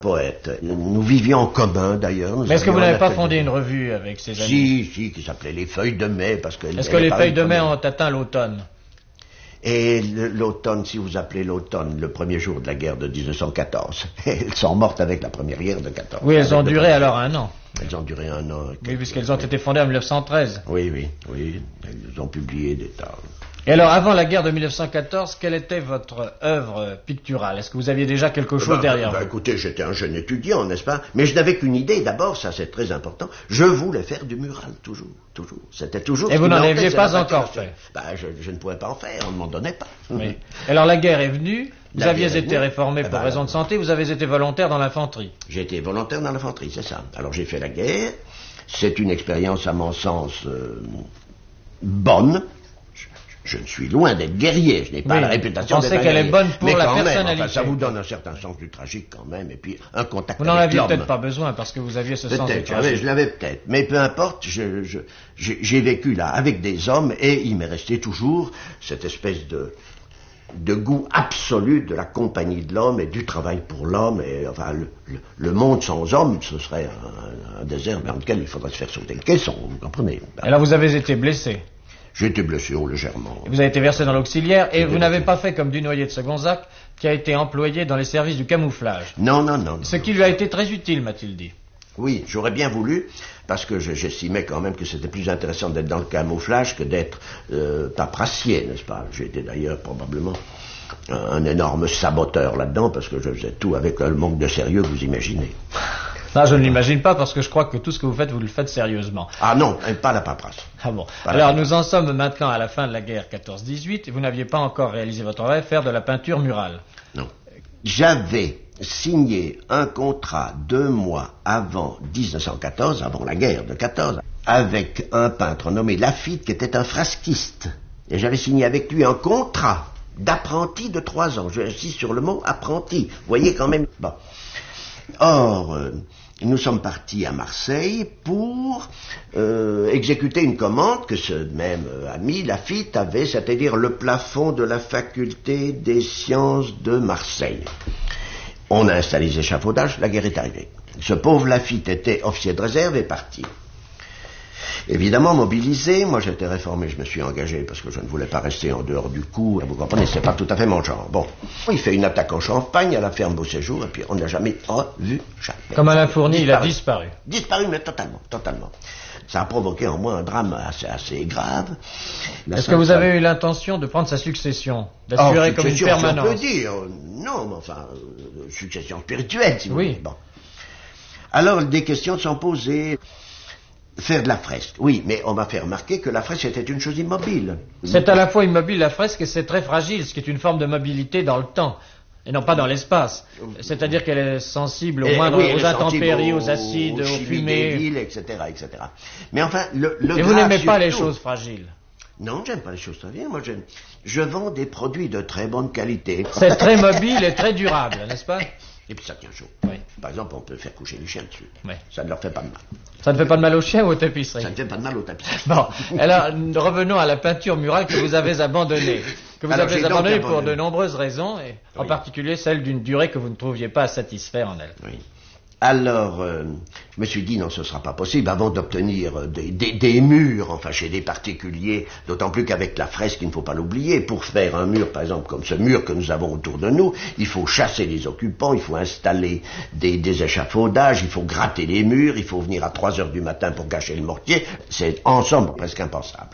Poète. Nous vivions en commun d'ailleurs. Mais est-ce que vous n'avez pas fondé une revue avec ses amis? Si, qui s'appelait Les Feuilles de Mai, parce que... Est-ce que les Feuilles de Mai ont atteint l'automne? Et l'automne, si vous appelez l'automne, le premier jour de la guerre de 1914. Elles sont mortes avec la première guerre de 14. Oui, elles ont duré alors un an. Elles ont duré un an. Oui, puisqu'elles ont été fondées en 1913. Oui. Elles ont publié des tas. Et alors, avant la guerre de 1914, quelle était votre œuvre picturale? Est-ce que vous aviez déjà quelque chose derrière vous? Écoutez, j'étais un jeune étudiant, n'est-ce pas? Mais je n'avais qu'une idée, d'abord, ça c'est très important, je voulais faire du mural, toujours. C'était toujours... Et vous n'en aviez pas encore fait? Je ne pouvais pas en faire, on ne m'en donnait pas. Oui. Alors la guerre est venue, vous aviez été réformé pour raison de santé, vous avez été volontaire dans l'infanterie. J'ai été volontaire dans l'infanterie, c'est ça. Alors j'ai fait la guerre, c'est une expérience à mon sens bonne. Je ne suis loin d'être guerrier, je n'ai pas la réputation d'être un guerrier. Vous pensez qu'elle est bonne pour la personnalité. Ça vous donne un certain sens du tragique quand même, et puis un contact avec l'homme. Vous n'en aviez peut-être pas besoin, parce que vous aviez ce sens du tragique. Je l'avais peut-être, mais peu importe, j'ai vécu là avec des hommes, et il m'est resté toujours cette espèce de goût absolu de la compagnie de l'homme et du travail pour l'homme, et enfin le monde sans homme, ce serait un désert dans lequel il faudrait se faire sauter le caisson, vous comprenez. Alors vous avez été blessé? J'ai été blessé légèrement. Vous avez été versé dans l'auxiliaire et vous n'avez pas fait comme Dunoyer de Segonzac, qui a été employé dans les services du camouflage. Non. Ce qui lui a été très utile, m'a-t-il dit. Oui, j'aurais bien voulu, parce que j'estimais quand même que c'était plus intéressant d'être dans le camouflage que d'être paperassier, n'est-ce pas? J'ai été d'ailleurs probablement un énorme saboteur là-dedans, parce que je faisais tout avec le manque de sérieux que vous imaginez. Non, je ne l'imagine pas, parce que je crois que tout ce que vous le faites sérieusement. Ah non, pas la paperasse. Ah bon. Alors, nous en sommes maintenant à la fin de la guerre 14-18, et vous n'aviez pas encore réalisé votre rêve, faire de la peinture murale. Non. J'avais signé un contrat 2 mois avant 1914, avant la guerre de 14, avec un peintre nommé Lafitte, qui était un frasquiste. Et j'avais signé avec lui un contrat d'apprenti de 3 ans. J'insiste sur le mot apprenti. Vous voyez quand même... Bon. Or, nous sommes partis à Marseille pour exécuter une commande que ce même ami Lafitte avait, c'est-à-dire le plafond de la faculté des sciences de Marseille. On a installé les échafaudages, la guerre est arrivée. Ce pauvre Lafitte était officier de réserve et parti. Évidemment mobilisé, moi j'étais réformé, je me suis engagé parce que je ne voulais pas rester en dehors du coup, vous comprenez, c'est pas tout à fait mon genre. Bon, il fait une attaque en Champagne à la ferme Beauséjour et puis on n'a jamais revu jamais. Comme Alain Fourny, il a disparu. Disparu, mais totalement. Ça a provoqué en moi un drame assez grave. Est-ce que vous avez eu l'intention de prendre sa succession, d'assurer comme une permanence? On peut dire, non, mais enfin, succession spirituelle, si vous voulez. Bon. Alors des questions sont posées. Faire de la fresque, oui, mais on m'a fait remarquer que la fresque était une chose immobile. C'est à la fois immobile la fresque et c'est très fragile, ce qui est une forme de mobilité dans le temps, et non pas dans l'espace. C'est-à-dire qu'elle est sensible aux intempéries, aux acides, aux fumées. Des villes, etc. Mais enfin, et vous n'aimez pas les choses fragiles? Non, j'aime pas les choses fragiles. Moi, je vends des produits de très bonne qualité. C'est très mobile et très durable, n'est-ce pas? Et puis ça tient chaud. Oui. Par exemple, on peut faire coucher les chiens dessus. Oui. Ça ne leur fait pas de mal. Ça ne fait pas de mal aux chiens ou aux tapisseries? Ça ne fait pas de mal aux tapisseries. Bon, alors revenons à la peinture murale que vous avez abonnée. Que vous avez abandonnée pour de nombreuses raisons, et en particulier celle d'une durée que vous ne trouviez pas à satisfaire en elle. Oui. Alors, je me suis dit, non, ce ne sera pas possible, avant d'obtenir des murs, enfin, chez des particuliers, d'autant plus qu'avec la fresque, il ne faut pas l'oublier, pour faire un mur, par exemple, comme ce mur que nous avons autour de nous, il faut chasser les occupants, il faut installer des échafaudages, il faut gratter les murs, il faut venir à 3 heures du matin pour gâcher le mortier, c'est ensemble presque impensable.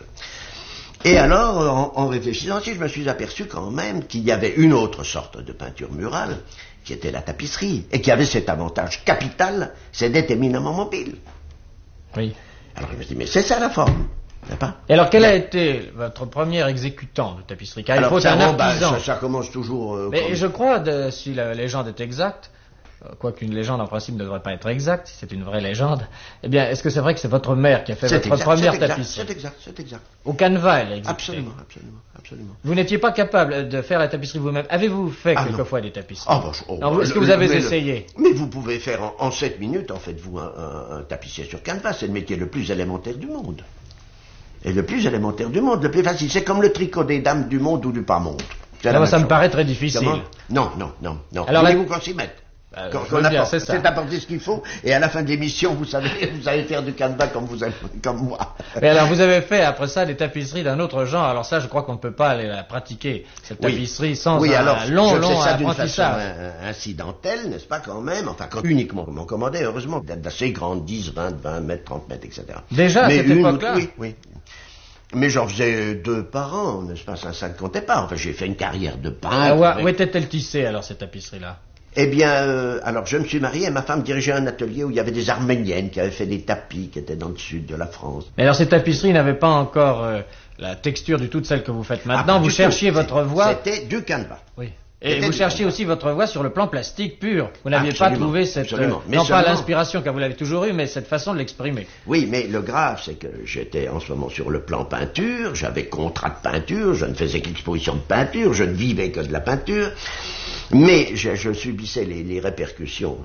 Et alors, en réfléchissant, je me suis aperçu quand même qu'il y avait une autre sorte de peinture murale, qui était la tapisserie, et qui avait cet avantage capital, c'est d'être éminemment mobile. Oui. Alors je me suis dit, mais c'est ça la forme, n'est-ce pas? Et alors, quel a été votre premier exécutant de tapisserie? Car il faut un artisan. Ça commence toujours... Mais je crois, si la légende est exacte, quoiqu'une légende en principe ne devrait pas être exacte, si c'est une vraie légende, eh bien, est-ce que c'est vrai que c'est votre mère qui a fait votre première tapisserie? C'est exact. Au canevas, elle a exécuté. Absolument. Vous n'étiez pas capable de faire la tapisserie vous-même. Avez-vous fait quelquefois des tapisseries? Est-ce que vous avez essayé? Mais vous pouvez faire en 7 minutes, en faites-vous un tapissier sur canevas, c'est le métier le plus élémentaire du monde. Et le plus élémentaire du monde, le plus facile, c'est comme le tricot des dames du monde ou du pas monde. Ça me paraît très difficile. Non. Alors Voulez-vous qu'on s'y mette? C'est apporter ce qu'il faut, et à la fin de l'émission, vous savez, vous allez faire du canevas comme moi. Mais alors, vous avez fait, après ça, des tapisseries d'un autre genre. Alors ça, je crois qu'on ne peut pas aller la pratiquer, cette tapisserie, sans un long apprentissage. Incidentelle, n'est-ce pas, quand même, enfin, uniquement, on m'en commandait, heureusement, d'assez grande, 10, 20 mètres, 30 mètres, etc. Déjà, à cette époque-là? Oui. Mais j'en faisais 2 par an, n'est-ce pas, ça ne comptait pas. Enfin, j'ai fait une carrière de peintre. Où était-elle tissée, alors, cette tapisserie-là? Eh bien, alors je me suis marié et ma femme dirigeait un atelier où il y avait des Arméniennes qui avaient fait des tapis qui étaient dans le sud de la France. Mais alors ces tapisseries n'avaient pas encore la texture du tout de celle que vous faites maintenant. Vous cherchiez votre voie. C'était du canevas. Oui. Et vous cherchiez aussi votre voie sur le plan plastique pur. Vous n'aviez pas trouvé cette... non pas l'inspiration car vous l'avez toujours eue, mais cette façon de l'exprimer. Oui, mais le grave, c'est que j'étais en ce moment sur le plan peinture, j'avais contrat de peinture, je ne faisais qu'exposition de peinture, je ne vivais que de la peinture, mais je subissais les répercussions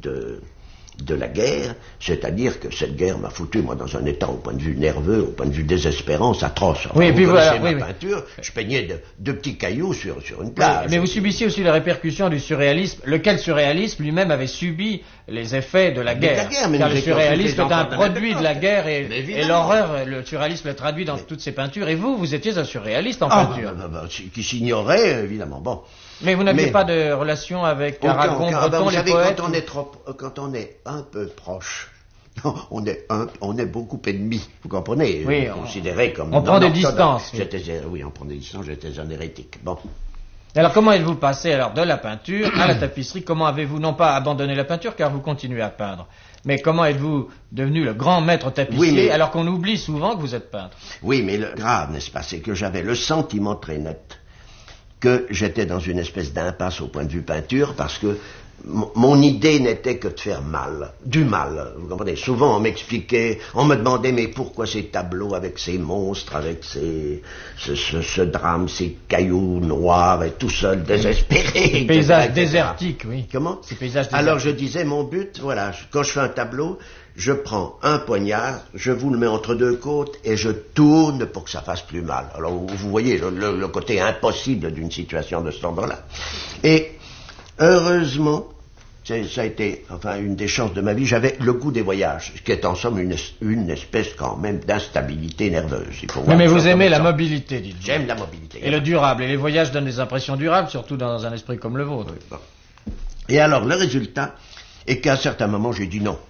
de la guerre, c'est-à-dire que cette guerre m'a foutu, moi, dans un état, au point de vue nerveux, au point de vue désespérance, atroce. Oui, et puis voilà, peinture, je peignais de petits cailloux sur une plage. Mais vous subissiez aussi les répercussions du surréalisme, lequel surréalisme lui-même avait subi les effets de la guerre. Car le surréalisme est un produit de la guerre et l'horreur, le surréalisme le traduit dans toutes ses peintures. Et vous étiez un surréaliste en peinture. Qui s'ignorait, évidemment. Bon. Mais vous n'aviez pas de relation avec Aragon, Breton, les poètes? Quand on est un peu proche, on est beaucoup ennemis, vous comprenez? Oui, considéré comme... On prend des distances. Oui, on prend des distances, j'étais un hérétique. Bon. Alors comment êtes-vous passé alors de la peinture à la tapisserie? Comment avez-vous non pas abandonné la peinture car vous continuez à peindre, mais comment êtes-vous devenu le grand maître tapissier alors qu'on oublie souvent que vous êtes peintre? Oui, mais le grave, n'est-ce pas, c'est que j'avais le sentiment très net que j'étais dans une espèce d'impasse au point de vue peinture, parce que mon idée n'était que de faire du mal, vous comprenez. Souvent on m'expliquait, on me demandait mais pourquoi ces tableaux avec ces monstres, avec ce drame, ces cailloux noirs et tout seul, désespéré. Ces paysages désertiques, oui. Comment? Ces paysages désertiques. Alors je disais, mon but, voilà, quand je fais un tableau, je prends un poignard, je vous le mets entre 2 côtes et je tourne pour que ça fasse plus mal. Alors vous voyez le côté impossible d'une situation de ce ordre-là. Et heureusement, ça a été une des chances de ma vie, j'avais le goût des voyages, ce qui est en somme une espèce quand même d'instabilité nerveuse. Mais vous aimez la mobilité, dites-vous. J'aime la mobilité. Et le durable. Et les voyages donnent des impressions durables, surtout dans un esprit comme le vôtre. Oui, bon. Et alors, le résultat est qu'à un certain moment, j'ai dit non,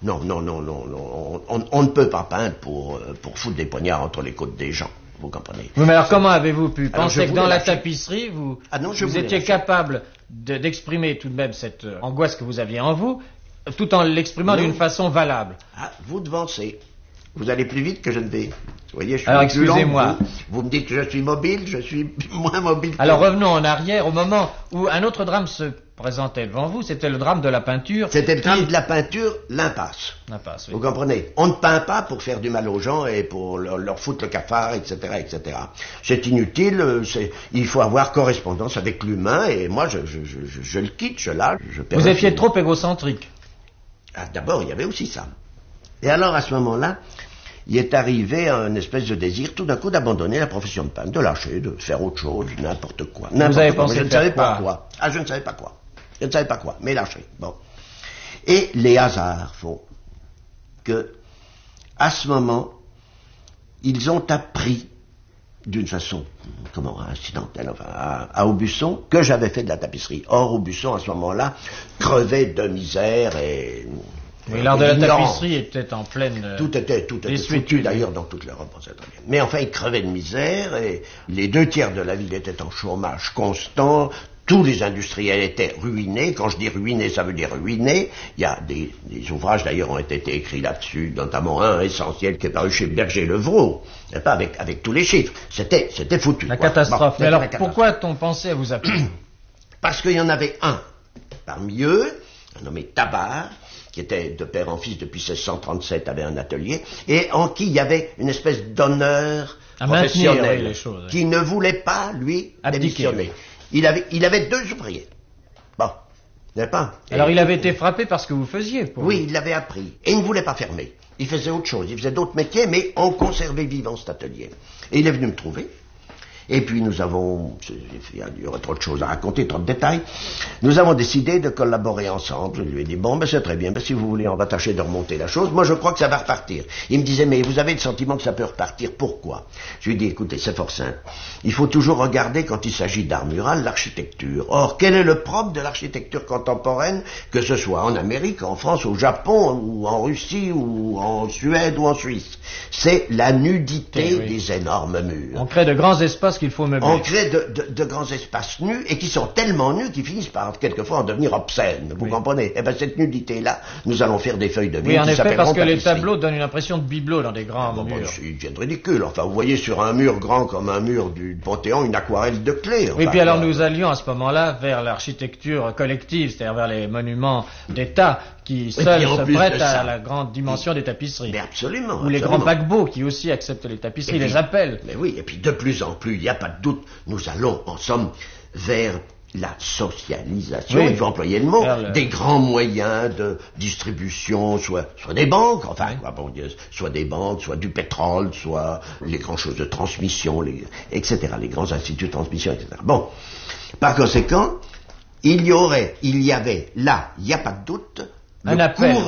on ne peut pas peindre pour foutre des poignards entre les côtes des gens. Vous comprenez? Oui, mais alors comment avez-vous pu penser que dans la tapisserie, vous étiez capable d'exprimer tout de même cette angoisse que vous aviez en vous, tout en l'exprimant d'une façon valable? Vous devancez. Vous allez plus vite que je ne vais. Vous voyez, je suis alors excusez-moi. Vous me dites que je suis mobile, je suis moins mobile. Alors revenons en arrière au moment où un autre drame se présentait devant vous, c'était le drame de la peinture. C'était le drame de la peinture, l'impasse. L'impasse, oui. Vous comprenez? On ne peint pas pour faire du mal aux gens et pour leur foutre le cafard, etc., etc. C'est inutile, il faut avoir correspondance avec l'humain et moi je le quitte, je lâche, je perds. Vous étiez trop égocentrique. D'abord, il y avait aussi ça. Et alors, à ce moment-là, il est arrivé un espèce de désir, tout d'un coup, d'abandonner la profession de peintre, de lâcher, de faire autre chose, n'importe quoi. Vous avez pensé je ne savais pas quoi. Je ne savais pas quoi. Je ne savais pas quoi, mais lâcher. Bon. Et les hasards font que, à ce moment, ils ont appris, d'une façon, incidentelle, à Aubusson, que j'avais fait de la tapisserie. Or, Aubusson, à ce moment-là, crevait de misère et... Oui, l'art de la tapisserie était en pleine... Tout était foutu d'ailleurs dans toute l'Europe, on sait très bien. Mais enfin, il crevait de misère et les 2/3 de la ville étaient en chômage constant. Tous les industriels étaient ruinés. Quand je dis ruinés, ça veut dire ruinés. Il y a des ouvrages d'ailleurs ont été écrits là-dessus, notamment un essentiel qui est paru chez Berger-Levrault, pas avec tous les chiffres. C'était foutu. La catastrophe. Mais alors, pourquoi a-t-on pensé à vous appeler? Parce qu'il y en avait un parmi eux, un nommé Tabar, qui était de père en fils depuis 1637, avait un atelier, et en qui il y avait une espèce d'honneur professionnel, qui ne voulait pas, lui, démissionner. Il avait 2 ouvriers. Bon, n'est-ce pas? Alors il avait été frappé par ce que vous faisiez. Oui, il l'avait appris. Et il ne voulait pas fermer. Il faisait autre chose. Il faisait d'autres métiers, mais on conservait vivant cet atelier. Et il est venu me trouver. Et puis nous avons, il y aurait trop de choses à raconter, trop de détails, nous avons décidé de collaborer ensemble. Je lui ai dit, bon, ben c'est très bien, ben si vous voulez, on va tâcher de remonter la chose. Moi, je crois que ça va repartir. Il me disait, mais vous avez le sentiment que ça peut repartir, pourquoi? Je lui ai dit, écoutez, c'est fort simple. Il faut toujours regarder, quand il s'agit d'art mural, l'architecture. Or, quel est le propre de l'architecture contemporaine, que ce soit en Amérique, en France, au Japon, ou en Russie, ou en Suède, ou en Suisse? C'est la nudité des énormes murs. On crée de grands espaces qu'il faut meubler. On crée de grands espaces nus, et qui sont tellement nus qu'ils finissent par, quelquefois, en devenir obscènes. Vous comprenez? Eh ben, cette nudité-là, nous allons faire des feuilles de mur. Oui, en effet, parce que les tableaux donnent une impression de bibelot dans des grands murs. Ils deviennent ridicules. Enfin, vous voyez sur un mur grand comme un mur du Panthéon, une aquarelle de clés. Enfin, oui, puis alors nous allions à ce moment-là vers l'architecture collective, c'est-à-dire vers les monuments d'État qui seuls se prêtent à la grande dimension des tapisseries. Mais absolument. Ou les grands paquebots qui aussi acceptent les tapisseries, les appellent. Mais oui, et puis de plus en plus, il n'y a pas de doute, nous allons en somme vers la socialisation, il faut employer le mot, des grands moyens de distribution, soit des banques, enfin, soit des banques, soit du pétrole, soit les grandes choses de transmission, etc., les grands instituts de transmission, etc. Bon, par conséquent, il y avait là, il n'y a pas de doute, un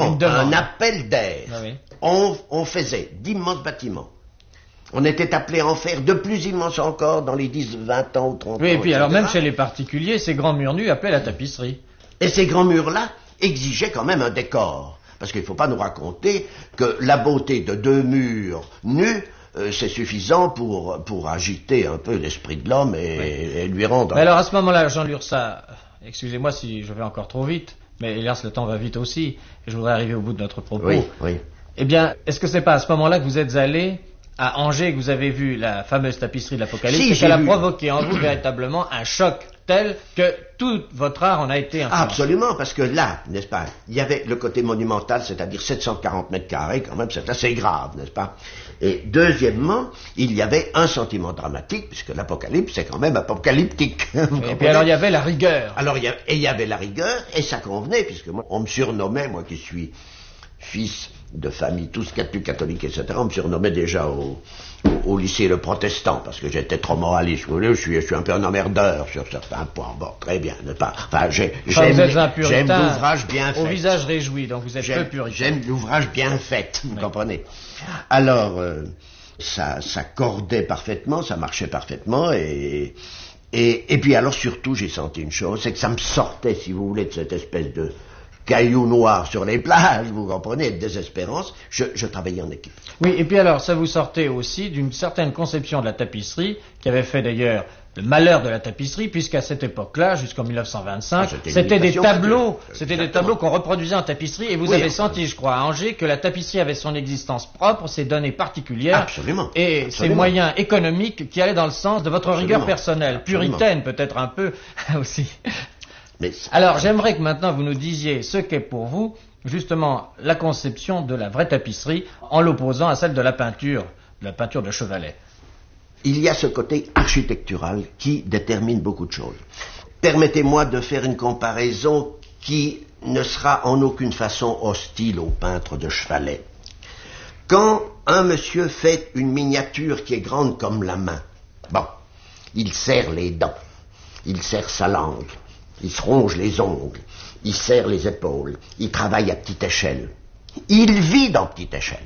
appel d'air. Ah oui. On faisait d'immenses bâtiments. On était appelé à en faire de plus immenses encore dans les 10, 20 ans ou 30 ans. Oui, et puis alors même chez les particuliers, ces grands murs nus appellent la tapisserie. Et ces grands murs-là exigeaient quand même un décor. Parce qu'il ne faut pas nous raconter que la beauté de deux murs nus, c'est suffisant pour agiter un peu l'esprit de l'homme et lui rendre... Mais alors à ce moment-là, Jean Lurçat, excusez-moi si je vais encore trop vite, mais hélas le temps va vite aussi, et je voudrais arriver au bout de notre propos. Oui. Eh bien, est-ce que c'est pas à ce moment-là que vous êtes allé à Angers, que vous avez vu la fameuse tapisserie de l'Apocalypse, et qu'elle a provoqué en vous véritablement un choc tel que tout votre art en a été influencé? Absolument, parce que là, n'est-ce pas, il y avait le côté monumental, c'est-à-dire 740 mètres carrés, quand même, c'est assez grave, n'est-ce pas? Et deuxièmement, il y avait un sentiment dramatique, puisque l'Apocalypse, c'est quand même apocalyptique. Et puis alors, il y avait la rigueur. Alors, il y avait la rigueur, et ça convenait, puisque moi, on me surnommait, moi qui suis fils de famille, tous catholiques, etc., on me surnommait déjà au lycée le protestant, parce que j'étais trop moraliste. Je suis un peu un emmerdeur sur certains points. Bon, très bien, n'est-ce pas? Enfin, j'aime l'ouvrage bien fait. Au visage réjoui, donc vous êtes peu puritain. J'aime l'ouvrage bien fait, vous comprenez? Alors, ça cordait parfaitement, ça marchait parfaitement, et puis alors surtout, j'ai senti une chose, c'est que ça me sortait, si vous voulez, de cette espèce de cailloux noirs sur les plages, vous comprenez, de désespérance, je travaillais en équipe. Oui, et puis alors, ça vous sortait aussi d'une certaine conception de la tapisserie, qui avait fait d'ailleurs le malheur de la tapisserie, puisqu'à cette époque-là, jusqu'en 1925, c'était des tableaux qu'on reproduisait en tapisserie, et vous avez senti, je crois, à Angers, que la tapisserie avait son existence propre, ses données particulières, et ses moyens économiques qui allaient dans le sens de votre rigueur personnelle, puritaine peut-être un peu aussi. Alors, j'aimerais que maintenant vous nous disiez ce qu'est pour vous, justement, la conception de la vraie tapisserie, en l'opposant à celle de la peinture de chevalet. Il y a ce côté architectural qui détermine beaucoup de choses. Permettez-moi de faire une comparaison qui ne sera en aucune façon hostile au peintre de chevalet. Quand un monsieur fait une miniature qui est grande comme la main, bon, il serre les dents, il serre sa langue, il se ronge les ongles, il serre les épaules, il travaille à petite échelle. Il vit dans petite échelle.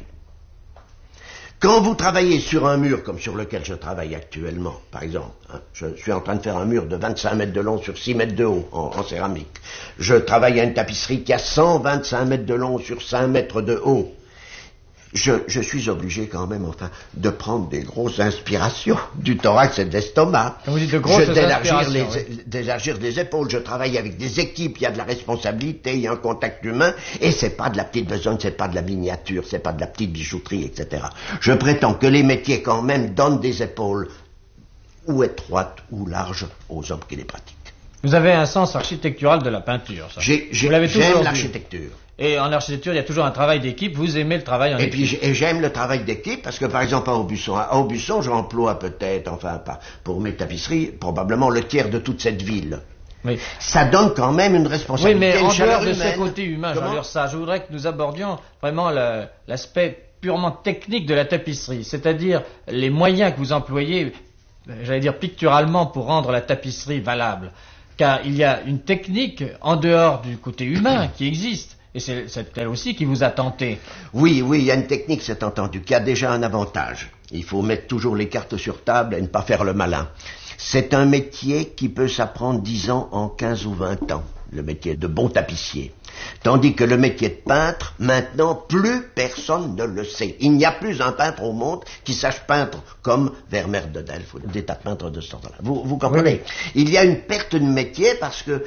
Quand vous travaillez sur un mur comme sur lequel je travaille actuellement, par exemple, je suis en train de faire un mur de 25 mètres de long sur 6 mètres de haut en céramique. Je travaille à une tapisserie qui a 125 mètres de long sur 5 mètres de haut. Je suis obligé quand même, enfin, de prendre des grosses inspirations du thorax et de l'estomac. Quand vous dites de grosses inspirations, d'élargir les épaules. Je travaille avec des équipes, il y a de la responsabilité, il y a un contact humain, et c'est pas de la petite besogne, c'est pas de la miniature, c'est pas de la petite bijouterie, etc. Je prétends que les métiers quand même donnent des épaules ou étroites ou larges aux hommes qui les pratiquent. Vous avez un sens architectural de la peinture, ça. J'aime l'architecture. Et en architecture, il y a toujours un travail d'équipe. Vous aimez le travail en équipe. Et j'aime le travail d'équipe parce que, par exemple, à Aubusson, j'emploie peut-être, enfin, pour mes tapisseries, probablement le tiers de toute cette ville. Oui. Ça donne quand même une responsabilité. Oui, mais en dehors de ce côté humain, je voudrais que nous abordions vraiment l'aspect purement technique de la tapisserie, c'est-à-dire les moyens que vous employez j'allais dire picturalement, pour rendre la tapisserie valable. Car il y a une technique en dehors du côté humain qui existe. Et c'est elle aussi qui vous a tenté. Oui, il y a une technique, c'est entendu, qui a déjà un avantage. Il faut mettre toujours les cartes sur table et ne pas faire le malin. C'est un métier qui peut s'apprendre, disons, en 15 ou 20 ans, le métier de bon tapissier. Tandis que le métier de peintre, maintenant, plus personne ne le sait. Il n'y a plus un peintre au monde qui sache peindre comme Vermeer de Delft, ou des tas de peintres de ce temps-là. Vous comprenez? Oui. Il y a une perte de métier parce que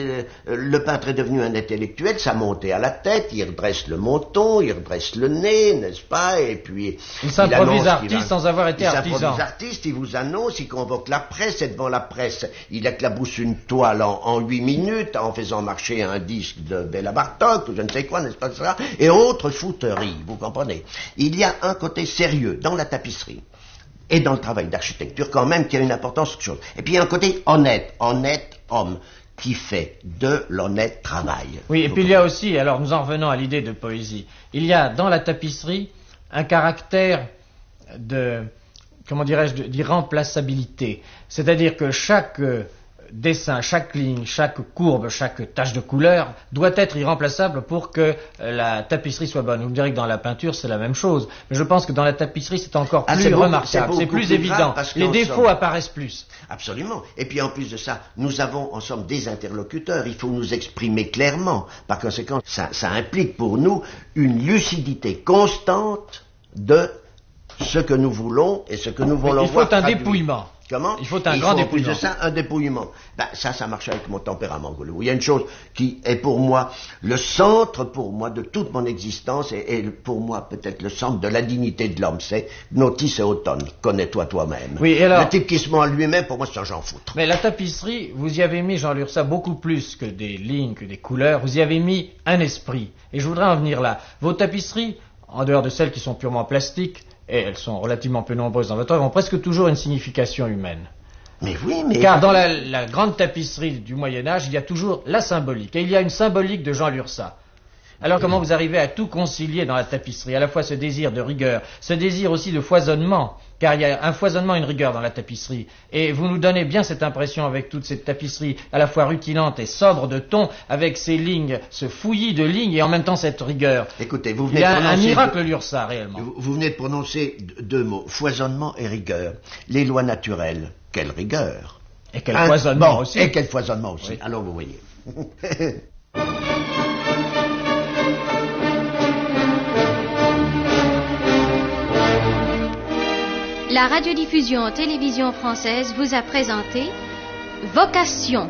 le peintre est devenu un intellectuel, ça montait à la tête, il redresse le menton, il redresse le nez, n'est-ce pas? Et puis il s'improvise artiste sans avoir été artisan. Il s'improvise artiste, il vous annonce, il convoque la presse, et devant la presse, il éclabousse une toile en 8 minutes en faisant marcher un disque de Béla Bartok, ou je ne sais quoi, n'est-ce pas ça? Et autres fouteries, vous comprenez? Il y a un côté sérieux dans la tapisserie et dans le travail d'architecture quand même qui a une importance autre chose. Et puis il y a un côté honnête homme qui fait de l'honnête travail. Oui, et puis il y a aussi, alors nous en revenons à l'idée de poésie, il y a dans la tapisserie un caractère de, comment dirais-je, d'irremplaçabilité. C'est-à-dire que chaque dessin, chaque ligne, chaque courbe, chaque tache de couleur doit être irremplaçable pour que la tapisserie soit bonne. Vous me direz que dans la peinture c'est la même chose, mais je pense que dans la tapisserie c'est encore plus remarquable, c'est plus évident. Les défauts apparaissent plus. Absolument. Et puis en plus de ça, nous avons en somme des interlocuteurs, il faut nous exprimer clairement. Par conséquent, ça implique pour nous une lucidité constante de ce que nous voulons et ce que nous voulons voir. Il faut un dépouillement. Comment? Il faut un grand dépouillement. En plus de ça, un dépouillement. Ça marche avec mon tempérament. Il y a une chose qui est pour moi le centre pour moi de toute mon existence et pour moi peut-être le centre de la dignité de l'homme. C'est notice et automne. Connais-toi toi-même. Oui, et alors, le type qui se ment à lui-même, pour moi, c'est un Jean foutre. Mais la tapisserie, vous y avez mis, Jean Lurçat, beaucoup plus que des lignes, que des couleurs. Vous y avez mis un esprit. Et je voudrais en venir là. Vos tapisseries, en dehors de celles qui sont purement plastiques, et elles sont relativement peu nombreuses dans votre œuvre, ont presque toujours une signification humaine. Mais oui, mais... Car dans la grande tapisserie du Moyen-Âge, il y a toujours la symbolique. Et il y a une symbolique de Jean Lurçat. Alors comment vous arrivez à tout concilier dans la tapisserie? À la fois ce désir de rigueur, ce désir aussi de foisonnement, car il y a un foisonnement et une rigueur dans la tapisserie. Et vous nous donnez bien cette impression avec toute cette tapisserie à la fois rutilante et sobre de ton, avec ces lignes, ce fouillis de lignes et en même temps cette rigueur. Écoutez, vous venez il y a un miracle Lurçat réellement. Vous venez de prononcer deux mots, foisonnement et rigueur. Les lois naturelles, quelle rigueur! Et quel foisonnement aussi. Et quel foisonnement aussi. Oui. Alors vous voyez. La radiodiffusion télévision française vous a présenté Vocation.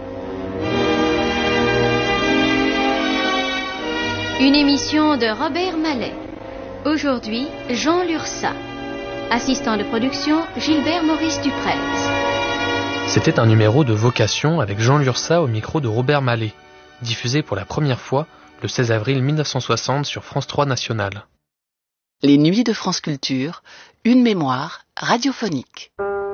Une émission de Robert Mallet. Aujourd'hui, Jean Lurçat. Assistant de production, Gilbert Maurice Duprez. C'était un numéro de Vocation avec Jean Lurçat au micro de Robert Mallet, diffusé pour la première fois le 16 avril 1960 sur France 3 National. Les Nuits de France Culture, une mémoire radiophonique.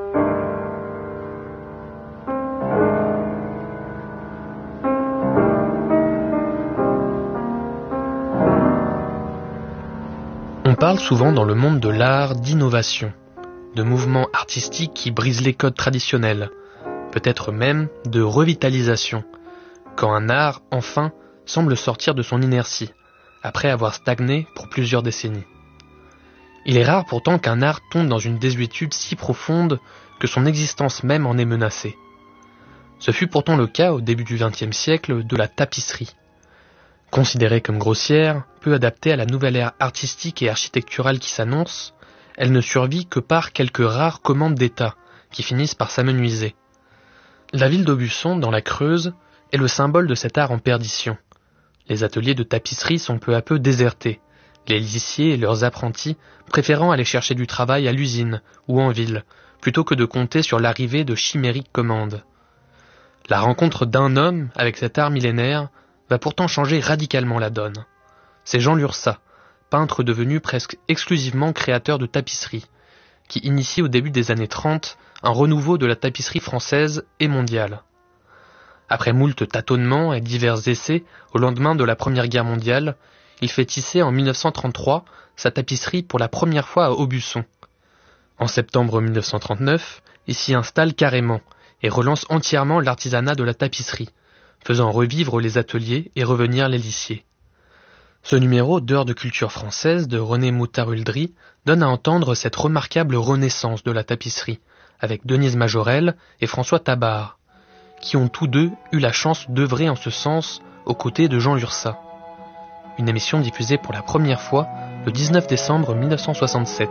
On parle souvent dans le monde de l'art d'innovation, de mouvements artistiques qui brisent les codes traditionnels, peut-être même de revitalisation, quand un art, enfin, semble sortir de son inertie, après avoir stagné pour plusieurs décennies. Il est rare pourtant qu'un art tombe dans une désuétude si profonde que son existence même en est menacée. Ce fut pourtant le cas au début du XXe siècle de la tapisserie. Considérée comme grossière, peu adaptée à la nouvelle ère artistique et architecturale qui s'annonce, elle ne survit que par quelques rares commandes d'État qui finissent par s'amenuiser. La ville d'Aubusson, dans la Creuse, est le symbole de cet art en perdition. Les ateliers de tapisserie sont peu à peu désertés, les lissiers et leurs apprentis préférant aller chercher du travail à l'usine ou en ville, plutôt que de compter sur l'arrivée de chimériques commandes. La rencontre d'un homme avec cet art millénaire va pourtant changer radicalement la donne. C'est Jean Lurçat, peintre devenu presque exclusivement créateur de tapisserie, qui initie au début des années 30 un renouveau de la tapisserie française et mondiale. Après moult tâtonnements et divers essais au lendemain de la Première Guerre mondiale, il fait tisser en 1933 sa tapisserie pour la première fois à Aubusson. En septembre 1939, il s'y installe carrément et relance entièrement l'artisanat de la tapisserie, faisant revivre les ateliers et revenir les lissiers. Ce numéro d'Heures de culture française de René Moutard-Huldry donne à entendre cette remarquable renaissance de la tapisserie, avec Denise Majorelle et François Tabar, qui ont tous deux eu la chance d'œuvrer en ce sens aux côtés de Jean Lurçat. Une émission diffusée pour la première fois le 19 décembre 1967.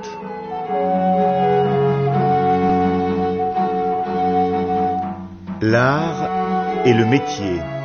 L'art et le métier.